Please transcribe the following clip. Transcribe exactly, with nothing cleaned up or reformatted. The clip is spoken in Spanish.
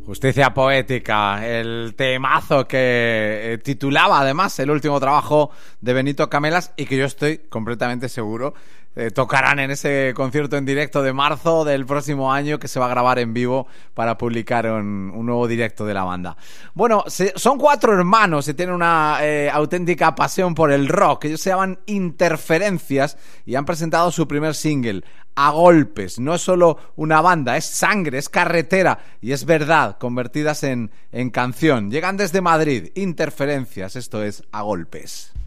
Justicia Poética, el temazo que eh, titulaba además el último trabajo de Benito Camelas y que yo estoy completamente seguro eh, tocarán en ese concierto en directo de marzo del próximo año, que se va a grabar en vivo para publicar un, un nuevo directo de la banda. Bueno, se, son cuatro hermanos y tienen una eh, auténtica pasión por el rock. Ellos se llaman Interferencias y han presentado su primer single, A Golpes. No es solo una banda, es sangre, es carretera y es verdad, convertidas en, en canción. Llegan desde Madrid, Interferencias, esto es A Golpes.